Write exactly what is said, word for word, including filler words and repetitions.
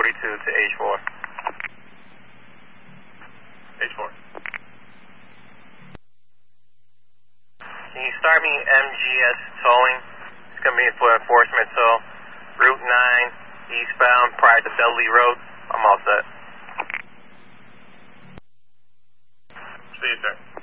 forty-two to H four. H four. Can you start me M G S towing? It's going to be for enforcement, so Route nine, eastbound, prior to Dudley Road. I'm all set. See you, sir.